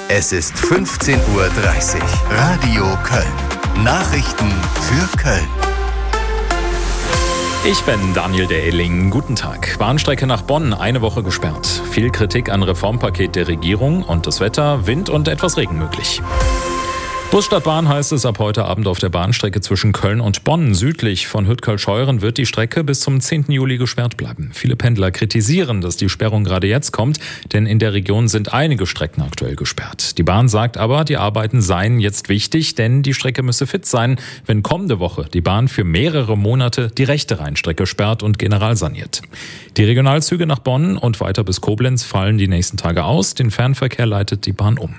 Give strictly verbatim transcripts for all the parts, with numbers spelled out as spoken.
Es ist fünfzehn Uhr dreißig. Radio Köln. Nachrichten für Köln. Ich bin Daniel Dehling. Guten Tag. Bahnstrecke nach Bonn eine Woche gesperrt. Viel Kritik an Reformpaket der Regierung und das Wetter, Wind und etwas Regen möglich. Bus statt Bahn heißt es ab heute Abend auf der Bahnstrecke zwischen Köln und Bonn. Südlich von Hüttgalt-Scheuren wird die Strecke bis zum zehnten Juli gesperrt bleiben. Viele Pendler kritisieren, dass die Sperrung gerade jetzt kommt, denn in der Region sind einige Strecken aktuell gesperrt. Die Bahn sagt aber, die Arbeiten seien jetzt wichtig, denn die Strecke müsse fit sein, wenn kommende Woche die Bahn für mehrere Monate die rechte Rheinstrecke sperrt und generalsaniert. Die Regionalzüge nach Bonn und weiter bis Koblenz fallen die nächsten Tage aus. Den Fernverkehr leitet die Bahn um.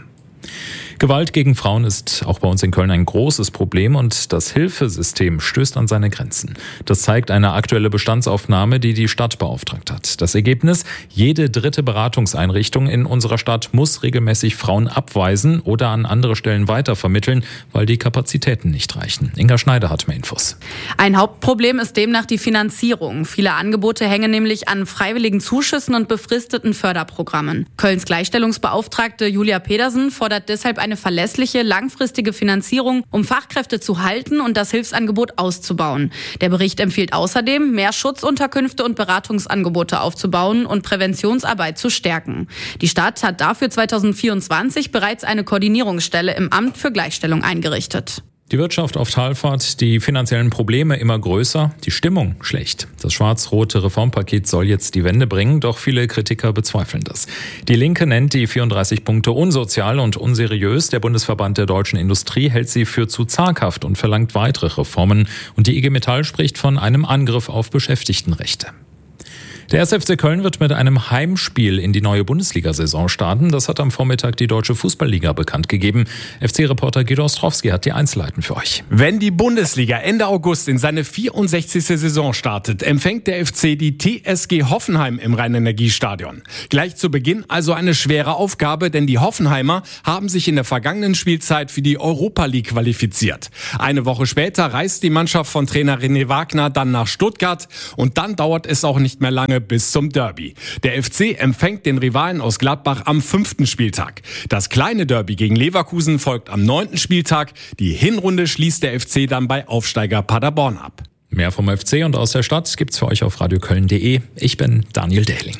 Gewalt gegen Frauen ist auch bei uns in Köln ein großes Problem und das Hilfesystem stößt an seine Grenzen. Das zeigt eine aktuelle Bestandsaufnahme, die die Stadt beauftragt hat. Das Ergebnis: Jede dritte Beratungseinrichtung in unserer Stadt muss regelmäßig Frauen abweisen oder an andere Stellen weitervermitteln, weil die Kapazitäten nicht reichen. Inga Schneider hat mehr Infos. Ein Hauptproblem ist demnach die Finanzierung. Viele Angebote hängen nämlich an freiwilligen Zuschüssen und befristeten Förderprogrammen. Kölns Gleichstellungsbeauftragte Julia Pedersen fordert deshalb eine verlässliche, langfristige Finanzierung, um Fachkräfte zu halten und das Hilfsangebot auszubauen. Der Bericht empfiehlt außerdem, mehr Schutzunterkünfte und Beratungsangebote aufzubauen und Präventionsarbeit zu stärken. Die Stadt hat dafür zweitausendvierundzwanzig bereits eine Koordinierungsstelle im Amt für Gleichstellung eingerichtet. Die Wirtschaft auf Talfahrt, die finanziellen Probleme immer größer, die Stimmung schlecht. Das schwarz-rote Reformpaket soll jetzt die Wende bringen, doch viele Kritiker bezweifeln das. Die Linke nennt die vierunddreißig Punkte unsozial und unseriös. Der Bundesverband der deutschen Industrie hält sie für zu zaghaft und verlangt weitere Reformen. Und die I G Metall spricht von einem Angriff auf Beschäftigtenrechte. Der erste F C Köln wird mit einem Heimspiel in die neue Bundesliga-Saison starten. Das hat am Vormittag die Deutsche Fußballliga bekannt gegeben. F C-Reporter Guido Ostrowski hat die Einzelheiten für euch. Wenn die Bundesliga Ende August in seine vierundsechzigste Saison startet, empfängt der F C die T S G Hoffenheim im Rhein-Energiestadion. Gleich zu Beginn also eine schwere Aufgabe, denn die Hoffenheimer haben sich in der vergangenen Spielzeit für die Europa League qualifiziert. Eine Woche später reist die Mannschaft von Trainer René Wagner dann nach Stuttgart und dann dauert es auch nicht mehr lange bis zum Derby. Der F C empfängt den Rivalen aus Gladbach am fünften Spieltag. Das kleine Derby gegen Leverkusen folgt am neunten Spieltag. Die Hinrunde schließt der F C dann bei Aufsteiger Paderborn ab. Mehr vom F C und aus der Stadt gibt's für euch auf radioköln punkt de. Ich bin Daniel Dehling.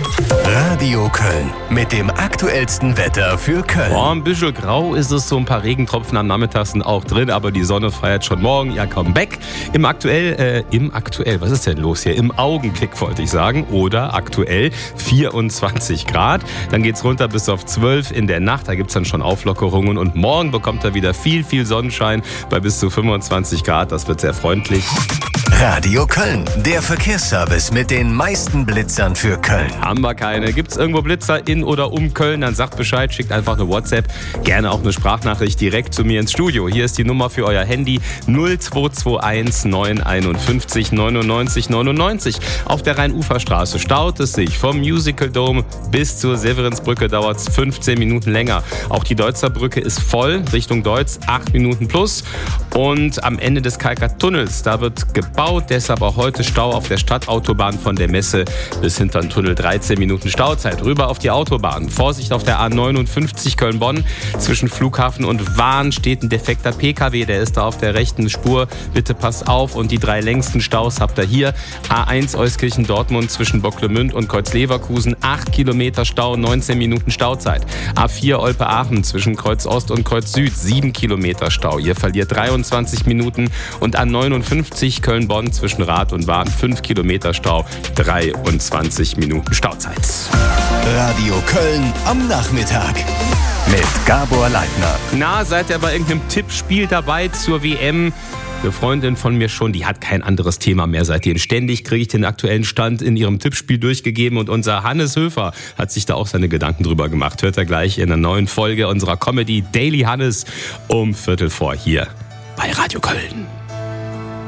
Radio Köln mit dem aktuellsten Wetter für Köln. Boah, ein bisschen grau ist es, so ein paar Regentropfen am Nachmittag sind auch drin, aber die Sonne feiert schon morgen ihr Comeback. Im aktuell, äh, im aktuell, was ist denn los hier? Im Augenblick wollte ich sagen, oder aktuell vierundzwanzig Grad. Dann geht's runter bis auf zwölf in der Nacht, da gibt's dann schon Auflockerungen und morgen bekommt er wieder viel, viel Sonnenschein bei bis zu fünfundzwanzig Grad, das wird sehr freundlich. Radio Köln, der Verkehrsservice mit den meisten Blitzern für Köln. Haben wir keine. Gibt's irgendwo Blitzer in oder um Köln, dann sagt Bescheid, schickt einfach eine WhatsApp, gerne auch eine Sprachnachricht direkt zu mir ins Studio. Hier ist die Nummer für euer Handy null zwei zwei eins neun fünf eins neunundneunzig neunundneunzig. Auf der Rhein-Ufer-Straße staut es sich vom Musical Dome bis zur Severinsbrücke, dauert es fünfzehn Minuten länger. Auch die Deutzer Brücke ist voll, Richtung Deutz, acht Minuten plus. Und am Ende des Kalker Tunnels, da wird gebaut, deshalb auch heute Stau auf der Stadtautobahn von der Messe bis hinter den Tunnel, dreizehn Minuten Stauzeit. Rüber auf die Autobahn. Vorsicht auf der A neunundfünfzig Köln-Bonn. Zwischen Flughafen und Wahn steht ein defekter P K W, der ist da auf der rechten Spur. Bitte passt auf. Und die drei längsten Staus habt ihr hier. A eins Euskirchen-Dortmund zwischen Bocklemünd und Kreuz-Leverkusen, acht Kilometer Stau, neunzehn Minuten Stauzeit. A vier Olpe-Aachen zwischen Kreuz Ost und Kreuz Süd, sieben Kilometer Stau. Ihr verliert dreiundzwanzig Minuten. Und A neunundfünfzig Köln-Bonn zwischen Rath und Wahn, fünf Kilometer Stau, dreiundzwanzig Minuten Stauzeit. Radio Köln am Nachmittag mit Gabor Leitner. Na, seid ihr bei irgendeinem Tippspiel dabei zur W M? Eine Freundin von mir schon, die hat kein anderes Thema mehr seitdem. Ständig kriege ich den aktuellen Stand in ihrem Tippspiel durchgegeben und unser Hannes Höfer hat sich da auch seine Gedanken drüber gemacht. Hört er gleich in einer neuen Folge unserer Comedy Daily Hannes um Viertel vor hier bei Radio Köln.